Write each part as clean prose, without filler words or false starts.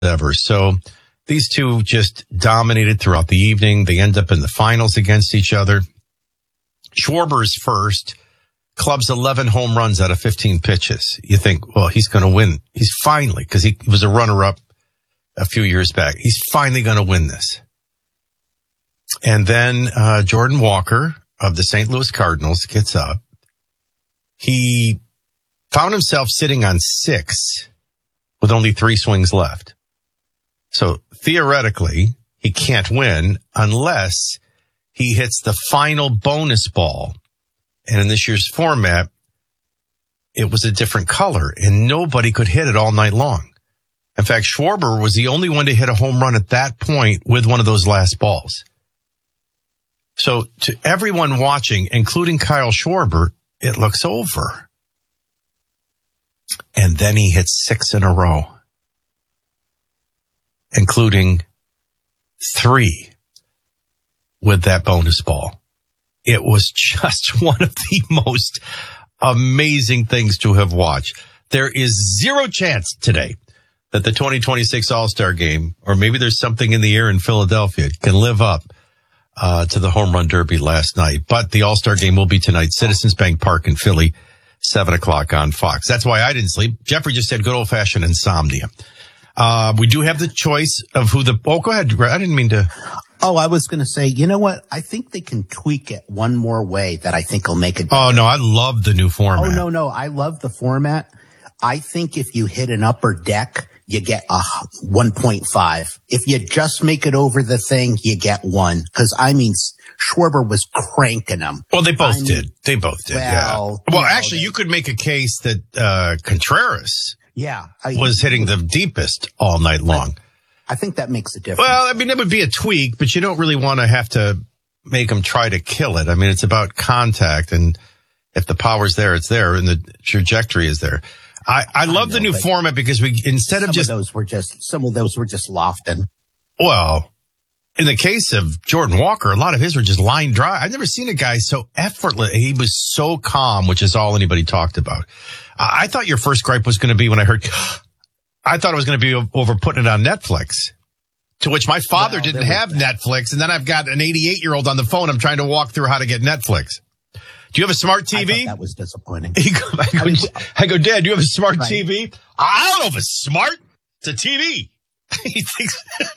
whatever. So these two just dominated throughout the evening. They end up in the finals against each other. Schwarber's first, clubs 11 home runs out of 15 pitches. You think, well, he's going to win. He's finally, because he was a runner-up a few years back. He's finally going to win this. And then Jordan Walker of the St. Louis Cardinals gets up. He found himself sitting on 6 with only 3 swings left. So theoretically, he can't win unless he hits the final bonus ball. And in this year's format, it was a different color, and nobody could hit it all night long. In fact, Schwarber was the only one to hit a home run at that point with one of those last balls. So to everyone watching, including Kyle Schwarber, it looks over. And then he hits 6 in a row, including 3 with that bonus ball. It was just one of the most amazing things to have watched. There is zero chance today that the 2026 All-Star Game, or maybe there's something in the air in Philadelphia, can live up to the Home Run Derby last night. But the All-Star Game will be tonight, Citizens Bank Park in Philly, 7 o'clock on Fox. That's why I didn't sleep. Jeffrey just said good old-fashioned insomnia. We do have the choice of who the... Oh, go ahead. I didn't mean to... Oh, I was going to say, you know what? I think they can tweak it one more way that I think will make it better. Oh, no, I love the new format. Oh, no, I love the format. I think if you hit an upper deck, you get a 1.5. If you just make it over the thing, you get 1. Because, I mean, Schwarber was cranking them. Well, they both did. They both did, well, yeah. Well, actually, you could make a case that Contreras was hitting the deepest all night long. I think that makes a difference. Well, I mean, it would be a tweak, but you don't really want to have to make them try to kill it. I mean, it's about contact, and if the power's there, it's there, and the trajectory is there. I love the new format because we, instead of some of those were just lofting. Well, in the case of Jordan Walker, a lot of his were just line drive. I've never seen a guy so effortless. He was so calm, which is all anybody talked about. I thought your first gripe was going to be when I thought it was going to be over putting it on Netflix, to which my father didn't have Netflix. And then I've got an 88-year-old on the phone. I'm trying to walk through how to get Netflix. Do you have a smart TV? I thought that was disappointing. I go, Dad, do you have a smart TV? I don't know if it's smart. It's a TV. He thinks,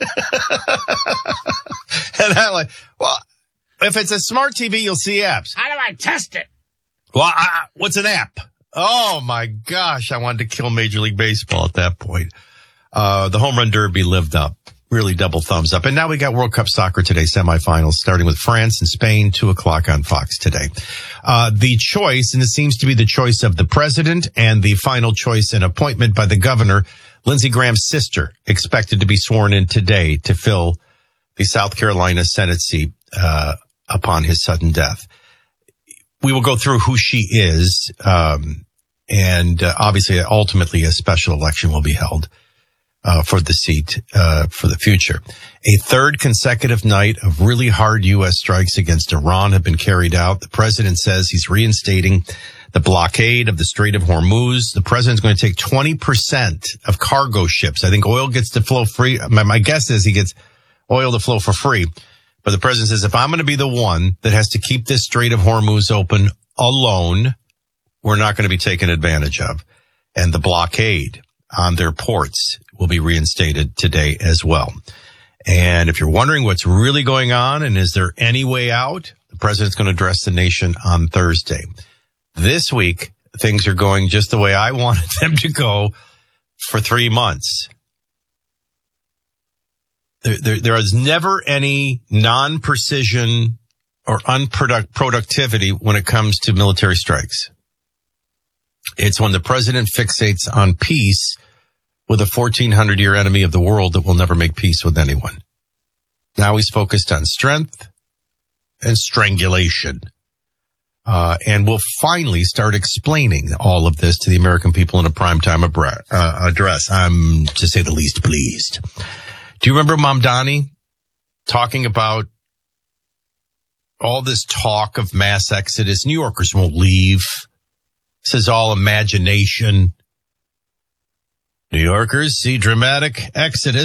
and I'm like, well, if it's a smart TV, you'll see apps. How do I test it? Well, what's an app? Oh my gosh, I wanted to kill Major League Baseball at that point. The Home Run Derby lived up. Really double thumbs up. And now we got World Cup soccer today, semifinals, starting with France and Spain, 2 o'clock on Fox today. The choice, and it seems to be the choice of the president and the final choice and appointment by the governor, Lindsey Graham's sister, expected to be sworn in today to fill the South Carolina Senate seat upon his sudden death. We will go through who she is, and obviously, ultimately, a special election will be held for the seat for the future. A third consecutive night of really hard U.S. strikes against Iran have been carried out. The president says he's reinstating the blockade of the Strait of Hormuz. The president's going to take 20% of cargo ships. I think oil gets to flow free. My guess is he gets oil to flow for free. But the president says, if I'm going to be the one that has to keep this Strait of Hormuz open alone, we're not going to be taken advantage of. And the blockade on their ports will be reinstated today as well. And if you're wondering what's really going on and is there any way out, the president's going to address the nation on Thursday. This week, things are going just the way I wanted them to go for 3 months. There is never any non-precision or unproductivity when it comes to military strikes. It's when the president fixates on peace with a 1,400-year enemy of the world that will never make peace with anyone. Now he's focused on strength and strangulation. And we'll finally start explaining all of this to the American people in a primetime address. I'm, to say the least, pleased. Do you remember Mamdani talking about all this talk of mass exodus? New Yorkers won't leave. This is all imagination. New Yorkers see dramatic exodus